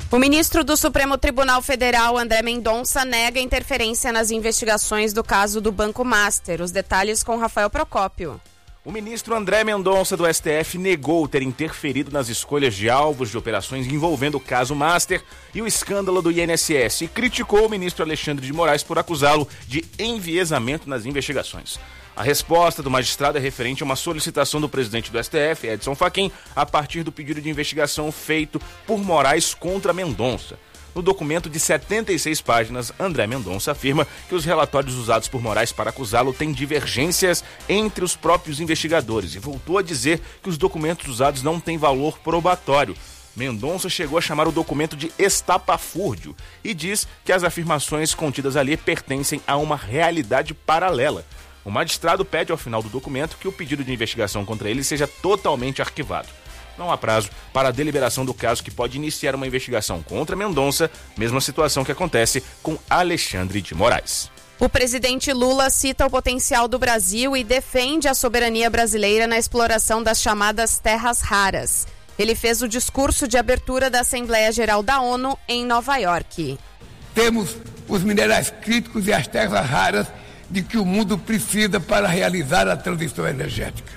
O ministro do Supremo Tribunal Federal, André Mendonça, nega interferência nas investigações do caso do Banco Master. Os detalhes com Rafael Procópio. O ministro André Mendonça do STF negou ter interferido nas escolhas de alvos de operações envolvendo o caso Master e o escândalo do INSS e criticou o ministro Alexandre de Moraes por acusá-lo de enviesamento nas investigações. A resposta do magistrado é referente a uma solicitação do presidente do STF, Edson Fachin, a partir do pedido de investigação feito por Moraes contra Mendonça. No documento de 76 páginas, André Mendonça afirma que os relatórios usados por Moraes para acusá-lo têm divergências entre os próprios investigadores e voltou a dizer que os documentos usados não têm valor probatório. Mendonça chegou a chamar o documento de estapafúrdio e diz que as afirmações contidas ali pertencem a uma realidade paralela. O magistrado pede ao final do documento que o pedido de investigação contra ele seja totalmente arquivado. Não há prazo para a deliberação do caso, que pode iniciar uma investigação contra Mendonça, mesma situação que acontece com Alexandre de Moraes. O presidente Lula cita o potencial do Brasil e defende a soberania brasileira na exploração das chamadas terras raras. Ele fez o discurso de abertura da Assembleia Geral da ONU em Nova York. Temos os minerais críticos e as terras raras de que o mundo precisa para realizar a transição energética.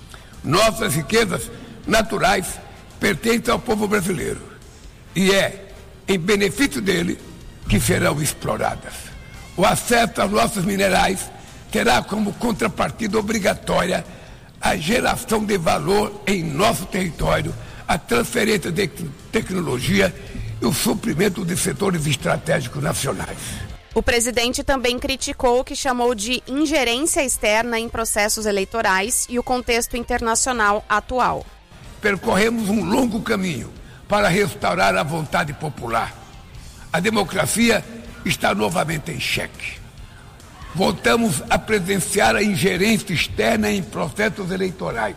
Nossas riquezas naturais pertencem ao povo brasileiro e é em benefício dele que serão exploradas. O acesso aos nossos minerais terá como contrapartida obrigatória a geração de valor em nosso território, a transferência de tecnologia e o suprimento de setores estratégicos nacionais. O presidente também criticou o que chamou de ingerência externa em processos eleitorais e o contexto internacional atual. Percorremos um longo caminho para restaurar a vontade popular. A democracia está novamente em xeque. Voltamos a presenciar a ingerência externa em processos eleitorais.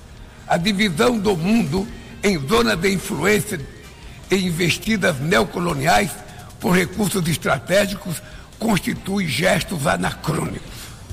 A divisão do mundo em zonas de influência e investidas neocoloniais por recursos estratégicos constitui gestos anacrônicos.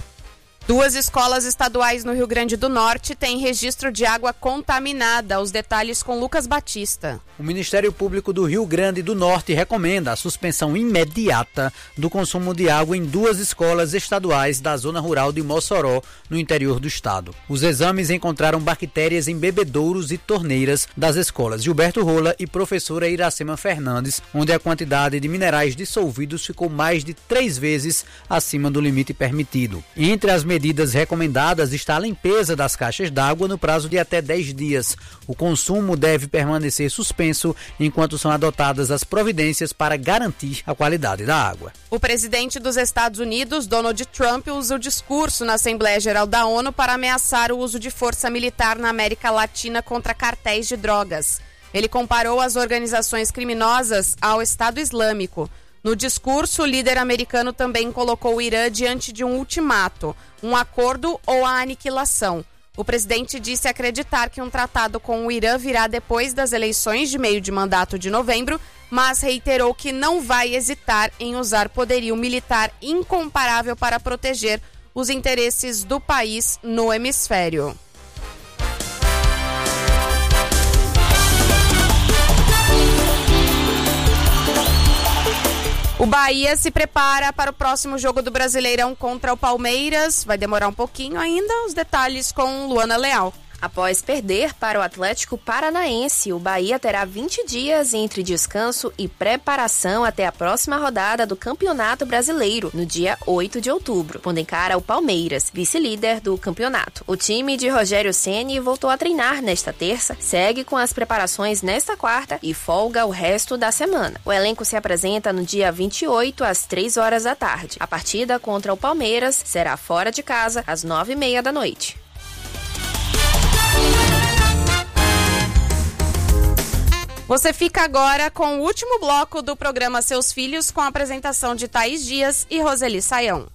2 escolas estaduais no Rio Grande do Norte têm registro de água contaminada. Os detalhes com Lucas Batista. O Ministério Público do Rio Grande do Norte recomenda a suspensão imediata do consumo de água em 2 escolas estaduais da zona rural de Mossoró, no interior do estado. Os exames encontraram bactérias em bebedouros e torneiras das escolas Gilberto Rola e Professora Iracema Fernandes, onde a quantidade de minerais dissolvidos ficou mais de 3 vezes acima do limite permitido. Entre as medidas recomendadas está a limpeza das caixas d'água no prazo de até 10 dias. O consumo deve permanecer suspenso enquanto são adotadas as providências para garantir a qualidade da água. O presidente dos Estados Unidos, Donald Trump, usa o discurso na Assembleia Geral da ONU para ameaçar o uso de força militar na América Latina contra cartéis de drogas. Ele comparou as organizações criminosas ao Estado Islâmico. No discurso, o líder americano também colocou o Irã diante de um ultimato, um acordo ou a aniquilação. O presidente disse acreditar que um tratado com o Irã virá depois das eleições de meio de mandato de novembro, mas reiterou que não vai hesitar em usar poderio militar incomparável para proteger os interesses do país no hemisfério. O Bahia se prepara para o próximo jogo do Brasileirão contra o Palmeiras. Vai demorar um pouquinho ainda. Os detalhes com Luana Leal. Após perder para o Atlético Paranaense, o Bahia terá 20 dias entre descanso e preparação até a próxima rodada do Campeonato Brasileiro, no dia 8 de outubro, quando encara o Palmeiras, vice-líder do campeonato. O time de Rogério Ceni voltou a treinar nesta terça, segue com as preparações nesta quarta e folga o resto da semana. O elenco se apresenta no dia 28, às 3 horas da tarde. A partida contra o Palmeiras será fora de casa, às 9h30 da noite. Você fica agora com o último bloco do programa Seus Filhos, com a apresentação de Thaís Dias e Roseli Saião.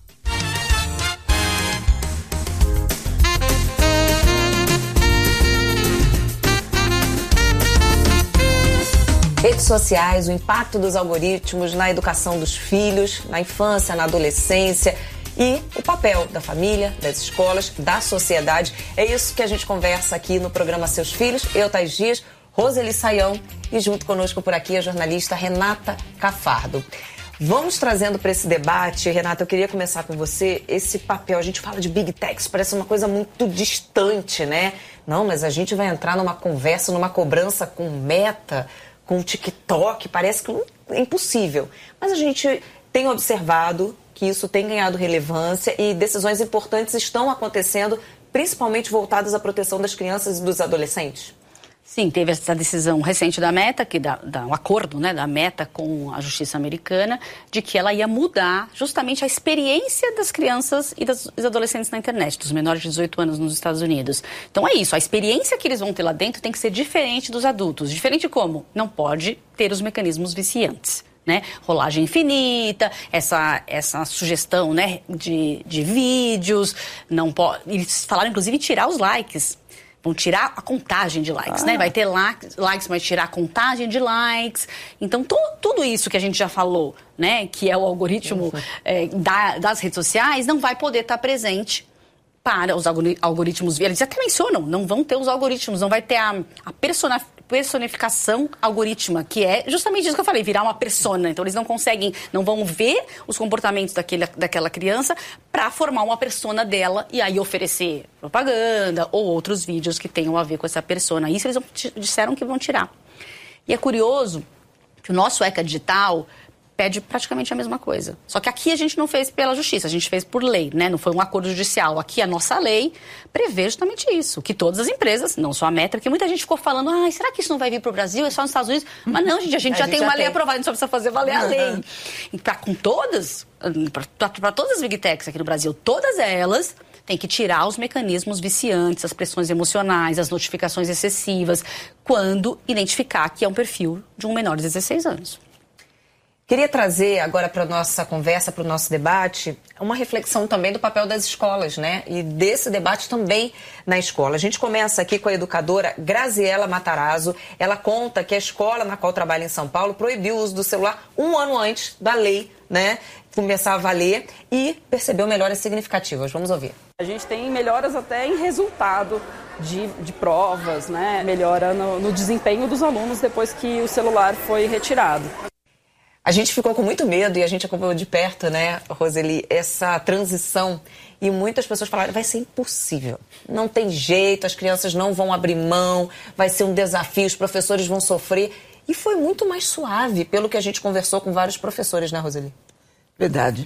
Redes sociais, o impacto dos algoritmos na educação dos filhos, na infância, na adolescência e o papel da família, das escolas, da sociedade. É isso que a gente conversa aqui no programa Seus Filhos. Eu, Thaís Dias, Roseli Saião e junto conosco por aqui a jornalista Renata Cafardo. Vamos trazendo para esse debate, Renata, eu queria começar com você, esse papel, a gente fala de Big Techs, parece uma coisa muito distante, né? Não, mas a gente vai entrar numa conversa, numa cobrança com Meta, com o TikTok, parece que é impossível. Mas a gente tem observado que isso tem ganhado relevância e decisões importantes estão acontecendo, principalmente voltadas à proteção das crianças e dos adolescentes. Sim, teve essa decisão recente da Meta, um acordo, né, da Meta com a justiça americana, de que ela ia mudar justamente a experiência das crianças e dos adolescentes na internet, dos menores de 18 anos nos Estados Unidos. Então é isso, a experiência que eles vão ter lá dentro tem que ser diferente dos adultos. Diferente como? Não pode ter os mecanismos viciantes. Né? Rolagem infinita, essa sugestão, né, de vídeos, não pode. Eles falaram inclusive tirar os likes. Vão tirar a contagem de likes, né? Vai ter likes, mas tirar a contagem de likes. Então, tudo isso que a gente já falou, né? Que é o algoritmo das redes sociais, não vai poder estar presente para os algoritmos. Eles até mencionam, não vão ter os algoritmos, não vai ter a personificação algorítmica, que é justamente isso que eu falei, virar uma persona. Então, eles não vão ver os comportamentos daquela criança para formar uma persona dela e aí oferecer propaganda ou outros vídeos que tenham a ver com essa persona. Isso eles disseram que vão tirar. E é curioso que o nosso ECA Digital pede praticamente a mesma coisa. Só que aqui a gente não fez pela justiça, a gente fez por lei, né? Não foi um acordo judicial. Aqui a nossa lei prevê justamente isso, que todas as empresas, não só a Meta, porque muita gente ficou falando, será que isso não vai vir para o Brasil? É só nos Estados Unidos? Mas não, gente, a gente já tem uma lei aprovada, a gente só precisa fazer valer a lei. E para todas as Big Techs aqui no Brasil, todas elas têm que tirar os mecanismos viciantes, as pressões emocionais, as notificações excessivas, quando identificar que é um perfil de um menor de 16 anos. Queria trazer agora para a nossa conversa, para o nosso debate, uma reflexão também do papel das escolas, né? E desse debate também na escola. A gente começa aqui com a educadora Graziela Matarazzo. Ela conta que a escola na qual trabalha em São Paulo proibiu o uso do celular 1 ano antes da lei, né, começar a valer e percebeu melhoras significativas. Vamos ouvir. A gente tem melhoras até em resultado de provas, né? Melhora no desempenho dos alunos depois que o celular foi retirado. A gente ficou com muito medo e a gente acompanhou de perto, né, Roseli, essa transição. E muitas pessoas falaram, vai ser impossível. Não tem jeito, as crianças não vão abrir mão, vai ser um desafio, os professores vão sofrer. E foi muito mais suave, pelo que a gente conversou com vários professores, né, Roseli? Verdade.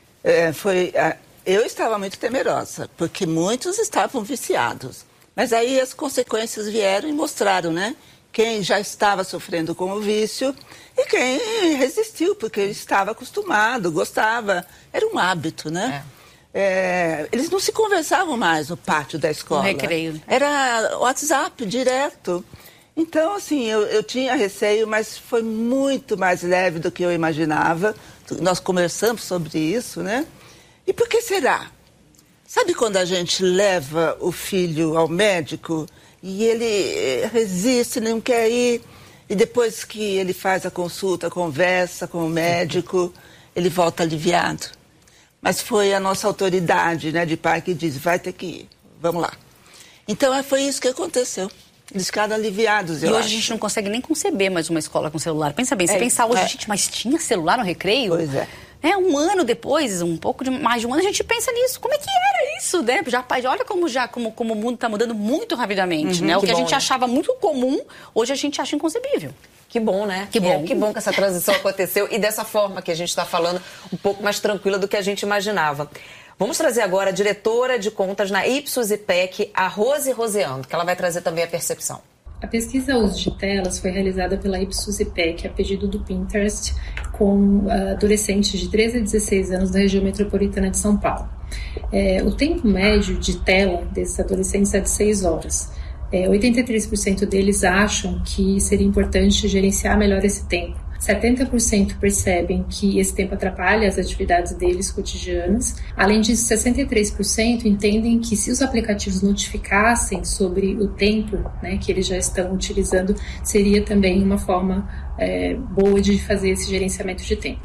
Eu estava muito temerosa, porque muitos estavam viciados. Mas aí as consequências vieram e mostraram, né? Quem já estava sofrendo com o vício e quem resistiu, porque estava acostumado, gostava. Era um hábito, né? Eles não se conversavam mais no pátio da escola. No recreio. Era WhatsApp direto. Então, assim, eu tinha receio, mas foi muito mais leve do que eu imaginava. Nós conversamos sobre isso, né? E por que será? Sabe quando a gente leva o filho ao médico e ele resiste, não quer ir, e depois que ele faz a consulta, conversa com o médico, ele volta aliviado? Mas foi a nossa autoridade, né, de pai que diz, vai ter que ir, vamos lá. Então foi isso que aconteceu. Eles ficaram aliviados, E hoje a gente não consegue nem conceber mais uma escola com celular. Pensa bem, você pensar hoje, gente, mas tinha celular no recreio? Pois é. Um ano depois, mais de um ano, a gente pensa nisso. Como é que era isso, né? Olha como o mundo está mudando muito rapidamente, né? O que a gente achava muito comum, hoje a gente acha inconcebível. Que bom, né? Que bom que essa transição aconteceu e dessa forma que a gente está falando, um pouco mais tranquila do que a gente imaginava. Vamos trazer agora a diretora de contas na Ipsos IPEC, a Rose Roseando, que ela vai trazer também a percepção. A pesquisa Uso de Telas foi realizada pela Ipsos IPEC a pedido do Pinterest com adolescentes de 13 a 16 anos da região metropolitana de São Paulo. O tempo médio de tela desses adolescentes é de 6 horas. 83% deles acham que seria importante gerenciar melhor esse tempo. 70% percebem que esse tempo atrapalha as atividades deles cotidianas. Além disso, 63% entendem que se os aplicativos notificassem sobre o tempo, né, que eles já estão utilizando, seria também uma forma boa de fazer esse gerenciamento de tempo.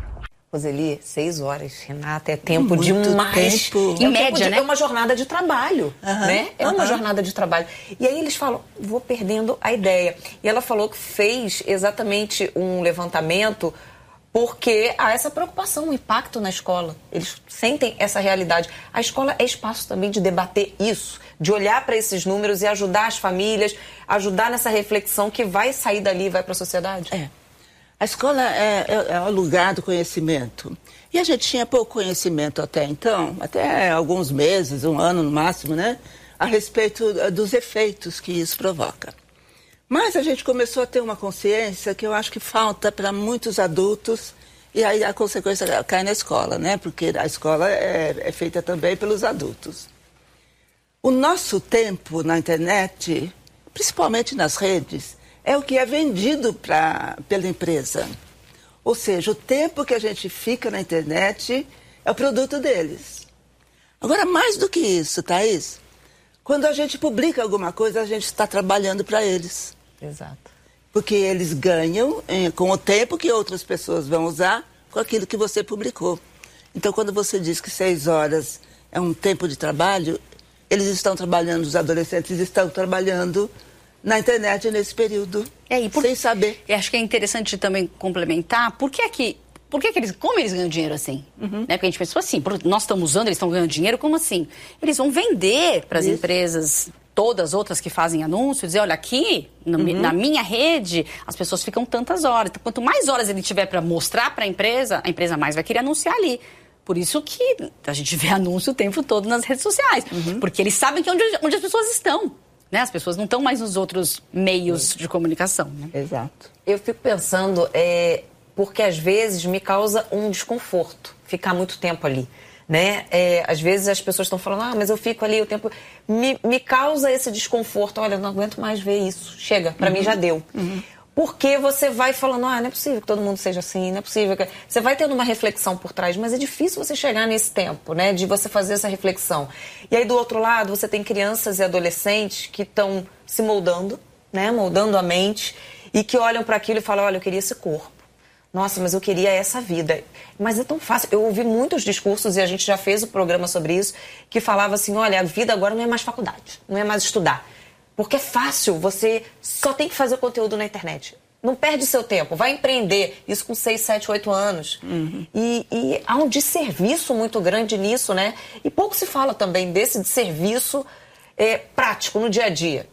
Roseli, 6 horas, Renata, é tempo Muito demais. tempo. Em média, né? É uma jornada de trabalho, né? É uma jornada de trabalho. E aí eles falam, vou perdendo a ideia. E ela falou que fez exatamente um levantamento porque há essa preocupação, um impacto na escola. Eles sentem essa realidade. A escola é espaço também de debater isso, de olhar para esses números e ajudar as famílias, ajudar nessa reflexão que vai sair dali e vai para a sociedade. A escola é o lugar do conhecimento. E a gente tinha pouco conhecimento até então, até alguns meses, 1 ano no máximo, né? A respeito dos efeitos que isso provoca. Mas a gente começou a ter uma consciência que eu acho que falta para muitos adultos, e aí a consequência cai na escola, né? Porque a escola é feita também pelos adultos. O nosso tempo na internet, principalmente nas redes, é o que é vendido pela empresa. Ou seja, o tempo que a gente fica na internet é o produto deles. Agora, mais do que isso, Thaís, quando a gente publica alguma coisa, a gente está trabalhando para eles. Exato. Porque eles ganham com o tempo que outras pessoas vão usar com aquilo que você publicou. Então, quando você diz que 6 horas é um tempo de trabalho, eles estão trabalhando, os adolescentes estão trabalhando na internet nesse período, sem saber. E acho que é interessante também complementar, por que eles, como eles ganham dinheiro assim? Né? Porque a gente pensou assim, nós estamos usando, eles estão ganhando dinheiro, como assim? Eles vão vender para as empresas, todas outras que fazem anúncios, dizer, olha, aqui, na minha rede, as pessoas ficam tantas horas. Então, quanto mais horas ele tiver para mostrar para a empresa mais vai querer anunciar ali. Por isso que a gente vê anúncio o tempo todo nas redes sociais. Porque eles sabem que onde as pessoas estão. Né? As pessoas não estão mais nos outros meios de comunicação. Né? Exato. Eu fico pensando, porque às vezes me causa um desconforto ficar muito tempo ali. Né? Às vezes as pessoas estão falando, mas eu fico ali o tempo... Me causa esse desconforto. Olha, eu não aguento mais ver isso. Chega, pra mim já deu. Porque você vai falando, não é possível que todo mundo seja assim, não é possível que... Você vai tendo uma reflexão por trás, mas é difícil você chegar nesse tempo, né? De você fazer essa reflexão. E aí, do outro lado, você tem crianças e adolescentes que estão se moldando, né? Moldando a mente, e que olham para aquilo e falam, olha, eu queria esse corpo. Nossa, mas eu queria essa vida. Mas é tão fácil. Eu ouvi muitos discursos, e a gente já fez o programa sobre isso, que falava assim, olha, a vida agora não é mais faculdade, não é mais estudar. Porque é fácil, você só tem que fazer conteúdo na internet. Não perde seu tempo, vai empreender. Isso com 6, 7, 8 anos. E há um desserviço muito grande nisso, né? E pouco se fala também desse desserviço prático, no dia a dia.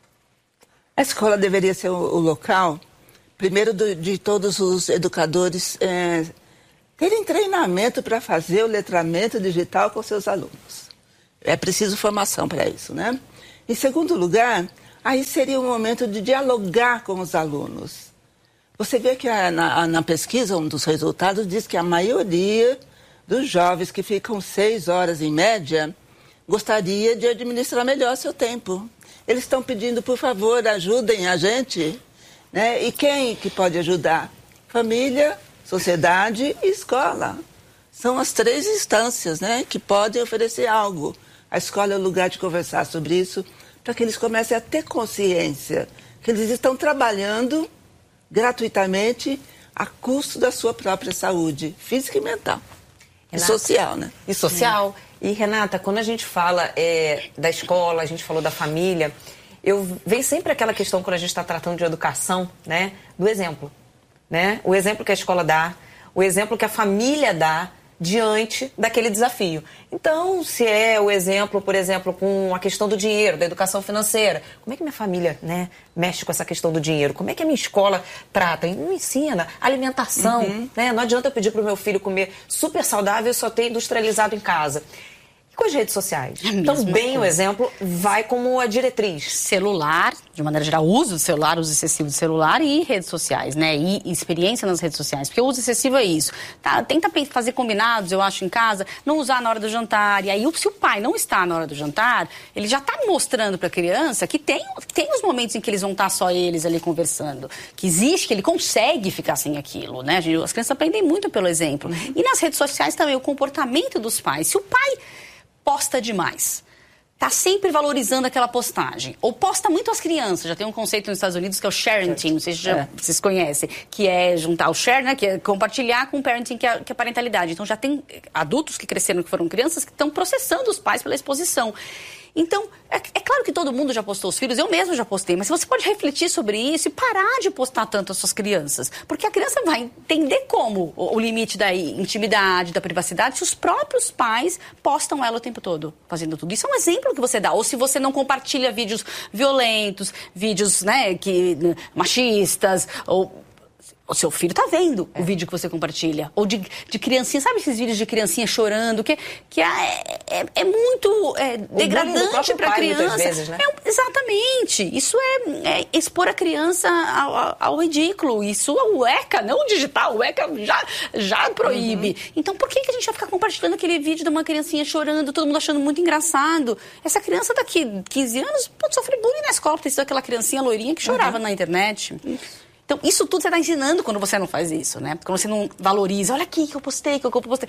A escola deveria ser o local, primeiro, de todos os educadores terem treinamento para fazer o letramento digital com seus alunos. É preciso formação para isso, né? Em segundo lugar, aí seria um momento de dialogar com os alunos. Você vê que na pesquisa, um dos resultados diz que a maioria dos jovens que ficam 6 horas em média gostaria de administrar melhor seu tempo. Eles estão pedindo, por favor, ajudem a gente. Né? E quem que pode ajudar? Família, sociedade e escola. São as 3 instâncias, né, que podem oferecer algo. A escola é o lugar de conversar sobre isso, para que eles comecem a ter consciência que eles estão trabalhando gratuitamente a custo da sua própria saúde física e mental. Renata, e social, né? E social. E, Renata, quando a gente fala da escola, a gente falou da família, vem sempre aquela questão, quando a gente está tratando de educação, né, do exemplo. Né? O exemplo que a escola dá, o exemplo que a família dá diante daquele desafio. Então, se é o exemplo, por exemplo, com a questão do dinheiro, da educação financeira, como é que minha família, né, mexe com essa questão do dinheiro? Como é que a minha escola trata? Me ensina alimentação. Né? Não adianta eu pedir para o meu filho comer super saudável e só ter industrializado em casa. E com as redes sociais? Também o exemplo vai como a diretriz. Celular, de maneira geral, uso do celular, uso excessivo do celular e redes sociais, né? E experiência nas redes sociais. Porque o uso excessivo é isso. Tenta fazer combinados, eu acho, em casa, não usar na hora do jantar. E aí, se o pai não está na hora do jantar, ele já está mostrando para a criança que tem os momentos em que eles vão estar só eles ali conversando. Que existe, que ele consegue ficar sem aquilo, né? As crianças aprendem muito pelo exemplo. E nas redes sociais também, o comportamento dos pais. Se o pai posta demais, tá sempre valorizando aquela postagem. Ou posta muito as crianças. Já tem um conceito nos Estados Unidos que é o parenting, não sei se vocês conhecem, que é juntar o share, né, que é compartilhar com o parenting, que é a parentalidade. Então já tem adultos que cresceram, que foram crianças, que estão processando os pais pela exposição. Então, é claro que todo mundo já postou os filhos, eu mesmo já postei, mas você pode refletir sobre isso e parar de postar tanto as suas crianças. Porque a criança vai entender como o limite da intimidade, da privacidade, se os próprios pais postam ela o tempo todo fazendo tudo. Isso é um exemplo que você dá. Ou se você não compartilha vídeos violentos, vídeos, né, machistas, ou... O seu filho tá vendo o vídeo que você compartilha. Ou de criancinha, sabe esses vídeos de criancinha chorando? Que é muito degradante para a criança. Muitas vezes, né? Exatamente. Isso é expor a criança ao ridículo. Isso o ECA, não o digital. O ECA já proíbe. Então, por que a gente vai ficar compartilhando aquele vídeo de uma criancinha chorando, todo mundo achando muito engraçado? Essa criança daqui 15 anos pode sofrer bullying na escola, porque tem aquela criancinha loirinha que chorava na internet. Então, isso tudo você está ensinando quando você não faz isso, né? Quando você não valoriza, olha aqui que eu postei,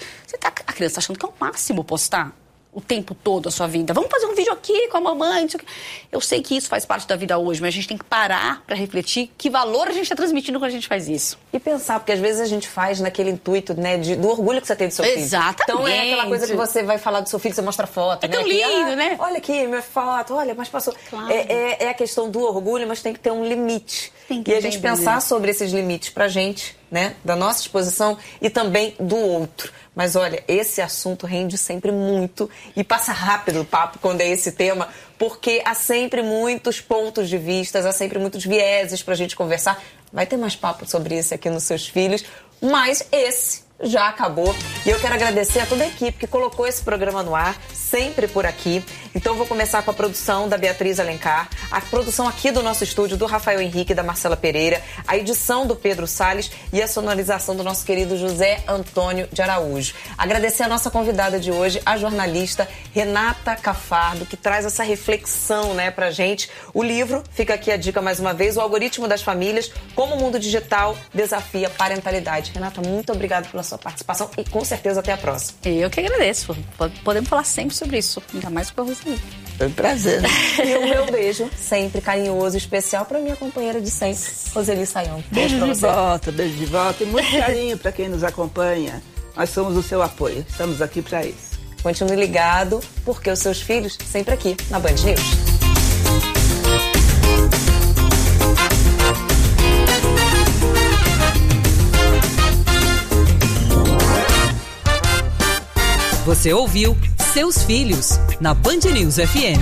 a criança está achando que é o máximo postar o tempo todo a sua vida. Vamos fazer um vídeo aqui com a mamãe, não sei o quê. Eu sei que isso faz parte da vida hoje, mas a gente tem que parar para refletir que valor a gente está transmitindo quando a gente faz isso. E pensar, porque às vezes a gente faz naquele intuito, né, do orgulho que você tem do seu filho. Exatamente. Então é aquela coisa que você vai falar do seu filho, você mostra foto, né? É tão lindo, né? Olha aqui, minha foto, olha, mas passou. Claro. É a questão do orgulho, mas tem que ter um limite. E a gente pensar sobre esses limites pra gente, né, da nossa exposição e também do outro. Mas olha, esse assunto rende sempre muito e passa rápido o papo quando é esse tema, porque há sempre muitos pontos de vista, há sempre muitos vieses pra gente conversar. Vai ter mais papo sobre isso aqui nos Seus Filhos, mas esse já acabou. E eu quero agradecer a toda a equipe que colocou esse programa no ar, sempre por aqui. Então vou começar com a produção da Beatriz Alencar, a produção aqui do nosso estúdio do Rafael Henrique e da Marcela Pereira, a edição do Pedro Salles e a sonorização do nosso querido José Antônio de Araújo. Agradecer a nossa convidada de hoje, a jornalista Renata Cafardo, que traz essa reflexão, né, pra gente. O livro, fica aqui a dica mais uma vez, O Algoritmo das Famílias, Como o Mundo Digital Desafia a Parentalidade. Renata, muito obrigada pela sua participação e com certeza até a próxima. Eu que agradeço. Podemos falar sempre sobre isso, ainda mais com você. Foi um prazer. E o meu beijo, sempre carinhoso e especial para minha companheira de sempre, Roseli Sayão. Beijo de volta e muito carinho para quem nos acompanha. Nós somos o seu apoio, estamos aqui para isso. Continue ligado, porque os seus filhos sempre aqui na Band News. Você ouviu Seus Filhos, na Band News FM.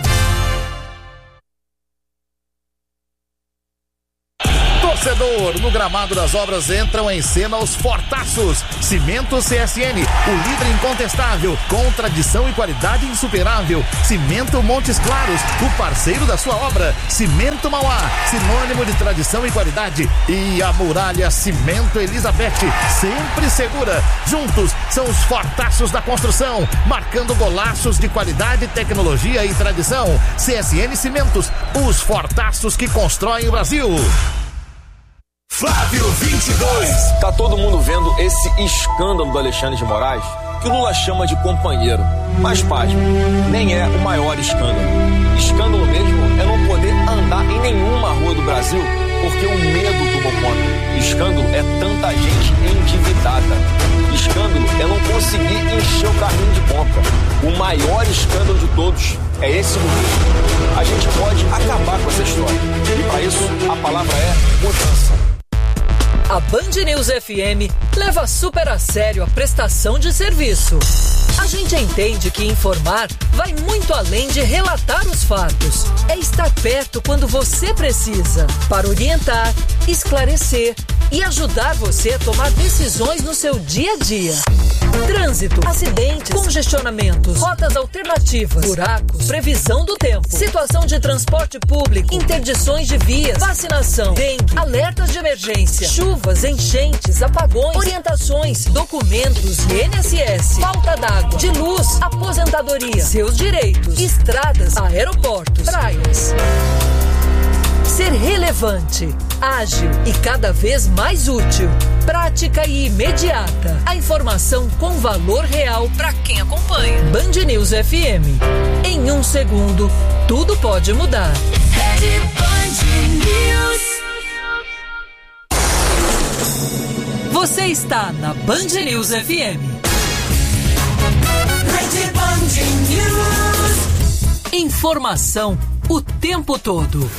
Torcedor, no gramado das obras entram em cena os fortaços. Cimento CSN, o líder incontestável, com tradição e qualidade insuperável. Cimento Montes Claros, o parceiro da sua obra. Cimento Mauá, sinônimo de tradição e qualidade. E a Muralha Cimento Elizabeth, sempre segura. Juntos são os fortaços da construção, marcando golaços de qualidade, tecnologia e tradição. CSN Cimentos, os fortaços que constroem o Brasil. Flávio 22. Tá todo mundo vendo esse escândalo do Alexandre de Moraes, que o Lula chama de companheiro. Mas, pasme, nem é o maior escândalo. Escândalo mesmo é não poder andar em nenhuma rua do Brasil porque o medo tomou conta. Escândalo é tanta gente endividada. Escândalo é não conseguir encher o carrinho de compra. O maior escândalo de todos é esse governo. A gente pode acabar com essa história. E para isso, a palavra é mudança. A Band News FM leva super a sério a prestação de serviço. A gente entende que informar vai muito além de relatar os fatos. É estar perto quando você precisa, para orientar, esclarecer e ajudar você a tomar decisões no seu dia a dia. Trânsito, acidentes, congestionamentos, rotas alternativas, buracos, previsão do tempo, situação de transporte público, interdições de vias, vacinação, dengue, alertas de emergência, chuvas, enchentes, apagões, orientações, documentos, INSS, falta d'água, de luz, aposentadoria, seus direitos, estradas, aeroportos, praias. Ser relevante, ágil e cada vez mais útil. Prática e imediata. A informação com valor real para quem acompanha. Band News FM. Em 1 segundo, tudo pode mudar. Você está na Band News FM. Informação o tempo todo.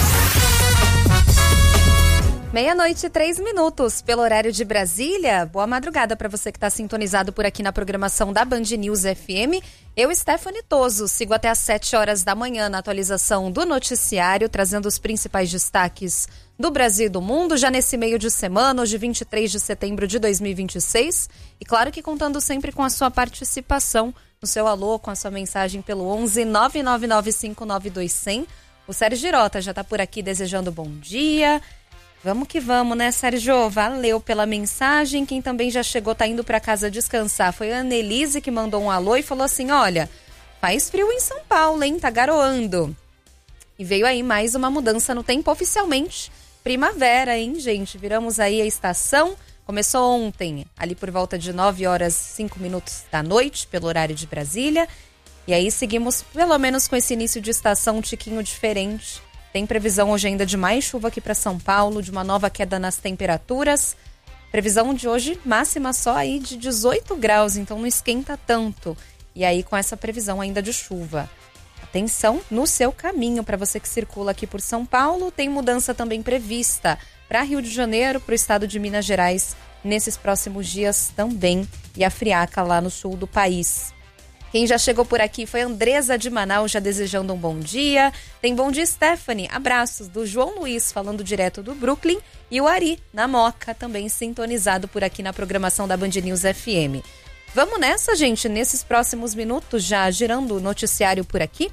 12:03 pelo horário de Brasília. Boa madrugada para você que está sintonizado por aqui na programação da Band News FM. Eu, Stephanie Toso, sigo até às 7 horas da manhã na atualização do noticiário, trazendo os principais destaques do Brasil e do mundo, já nesse meio de semana, hoje 23 de setembro de 2026. E claro que contando sempre com a sua participação, no seu alô, com a sua mensagem pelo 11 999592100. O Sérgio Girota já está por aqui desejando bom dia. Vamos que vamos, né, Sérgio? Valeu pela mensagem. Quem também já chegou, tá indo para casa descansar, foi a Annelise, que mandou um alô e falou assim, olha, faz frio em São Paulo, hein? Tá garoando. E veio aí mais uma mudança no tempo, oficialmente. Primavera, hein, gente? Viramos aí a estação. Começou ontem, ali por volta de 9h05 da noite, pelo horário de Brasília. E aí seguimos, pelo menos com esse início de estação um tiquinho diferente. Tem previsão hoje ainda de mais chuva aqui para São Paulo, de uma nova queda nas temperaturas. Previsão de hoje máxima só aí de 18 graus, então não esquenta tanto. E aí com essa previsão ainda de chuva. Atenção no seu caminho para você que circula aqui por São Paulo. Tem mudança também prevista para Rio de Janeiro, para o estado de Minas Gerais, nesses próximos dias também. E a friaca lá no sul do país. Quem já chegou por aqui foi a Andresa de Manaus, já desejando um bom dia. Tem bom dia, Stephanie. Abraços do João Luiz, falando direto do Brooklyn. E o Ari, na Moca, também sintonizado por aqui na programação da Band News FM. Vamos nessa, gente, nesses próximos minutos, já girando o noticiário por aqui.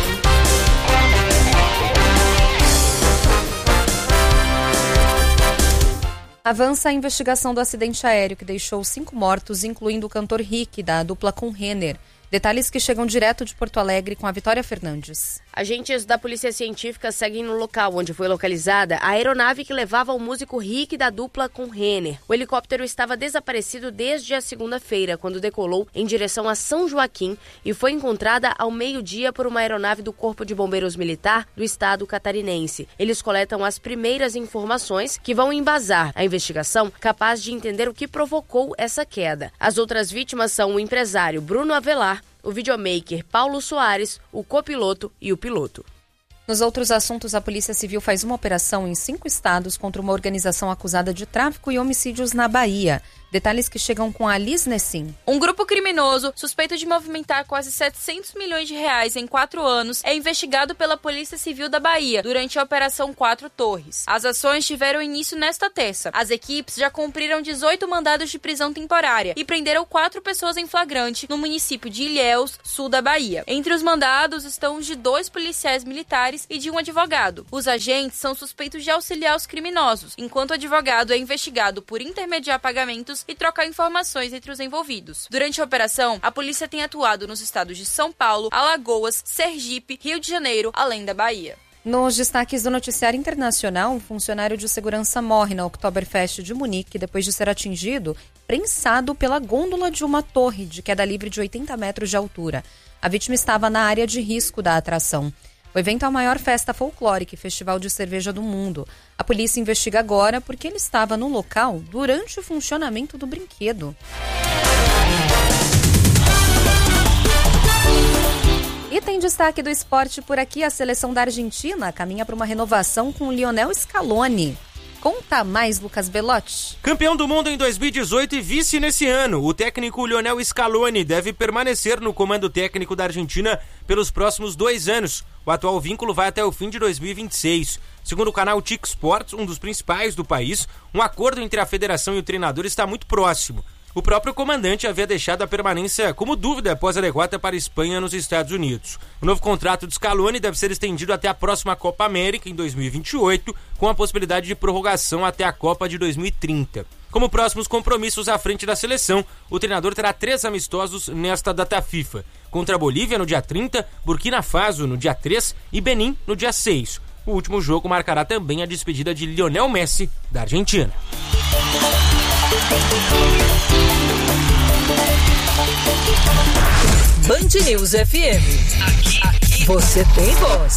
Avança a investigação do acidente aéreo que deixou 5 mortos, incluindo o cantor Rick, da dupla com Renner. Detalhes que chegam direto de Porto Alegre com a Vitória Fernandes. Agentes da Polícia Científica seguem no local onde foi localizada a aeronave que levava o músico Rick da dupla com Renner. O helicóptero estava desaparecido desde a segunda-feira, quando decolou em direção a São Joaquim e foi encontrada ao meio-dia por uma aeronave do Corpo de Bombeiros Militar do estado catarinense. Eles coletam as primeiras informações que vão embasar a investigação, capaz de entender o que provocou essa queda. As outras vítimas são o empresário Bruno Avelar, o videomaker Paulo Soares, o copiloto e o piloto. Nos outros assuntos, a Polícia Civil faz uma operação em 5 estados contra uma organização acusada de tráfico e homicídios na Bahia. Detalhes que chegam com a Liz Nessim. Um grupo criminoso, suspeito de movimentar quase 700 milhões de reais em 4 anos, é investigado pela Polícia Civil da Bahia durante a Operação 4 Torres. As ações tiveram início nesta terça. As equipes já cumpriram 18 mandados de prisão temporária e prenderam 4 pessoas em flagrante no município de Ilhéus, sul da Bahia. Entre os mandados estão os de 2 policiais militares e de um advogado. Os agentes são suspeitos de auxiliar os criminosos, enquanto o advogado é investigado por intermediar pagamentos e trocar informações entre os envolvidos. Durante a operação, a polícia tem atuado nos estados de São Paulo, Alagoas, Sergipe, Rio de Janeiro, além da Bahia. Nos destaques do noticiário internacional, um funcionário de segurança morre na Oktoberfest de Munique depois de ser atingido, prensado pela gôndola de uma torre de queda livre de 80 metros de altura. A vítima estava na área de risco da atração. O evento é a maior festa folclórica e festival de cerveja do mundo. A polícia investiga agora porque ele estava no local durante o funcionamento do brinquedo. E tem destaque do esporte por aqui. A seleção da Argentina caminha para uma renovação com o Lionel Scaloni. Conta mais, Lucas Belotti. Campeão do mundo em 2018 e vice nesse ano, o técnico Lionel Scaloni deve permanecer no comando técnico da Argentina pelos próximos 2 anos. O atual vínculo vai até o fim de 2026. Segundo o canal TIC Sports, um dos principais do país, um acordo entre a federação e o treinador está muito próximo. O próprio comandante havia deixado a permanência como dúvida após a derrota para a Espanha nos Estados Unidos. O novo contrato de Scaloni deve ser estendido até a próxima Copa América, em 2028, com a possibilidade de prorrogação até a Copa de 2030. Como próximos compromissos à frente da seleção, o treinador terá 3 amistosos nesta data FIFA. Contra a Bolívia no dia 30, Burkina Faso no dia 3 e Benin no dia 6. O último jogo marcará também a despedida de Lionel Messi da Argentina. Band News FM. Aqui você tem voz.